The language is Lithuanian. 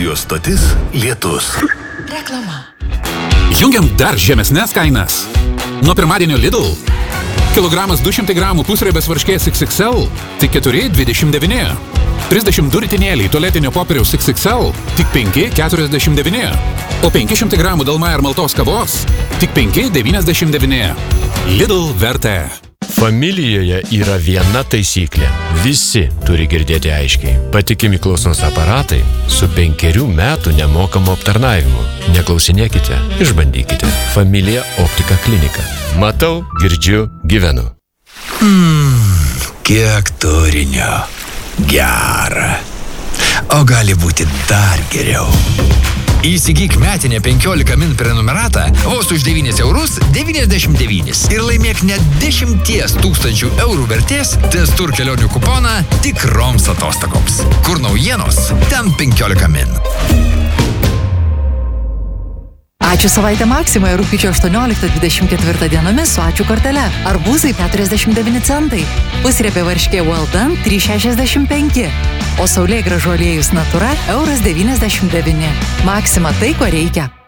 Radio stotis Lietus. Reklama. Jungiam dar žemesnės kainas. Nuo pirmadienio Lidl. Kilogramas 200 gramų pusriebės varškės XXL tik 4,29. 32 ritinėliai tualetinio popieriaus XXL tik 5,49. O 500 gramų Dalmair maltos kavos tik 5,99. Lidl vertė. Familijoje yra viena taisyklė. Visi turi girdėti aiškiai. Patikimi klausos aparatai su 5 metų nemokamu aptarnavimu. Neklausinėkite, išbandykite. Familija Optika klinika. Matau, girdžiu, gyvenu. Kiek turinio. Gera. O gali būti dar geriau. Įsigyk metinę 15 min prenumeratą vos už 9,99 € ir laimėk net 10 000 eurų vertės Testur kelionių kuponą tikroms atostogoms. Kur naujienos, ten 15 min. Ačiū savaitę Maksimoje rugpjūčio 18-24 dienomis su ačiū kortele. Arbūzai 49 centai. Pusriebė varškė Well Done 3,65. O saulėgrąžų aliejus Natura €1,99. Maksima tai, ko reikia.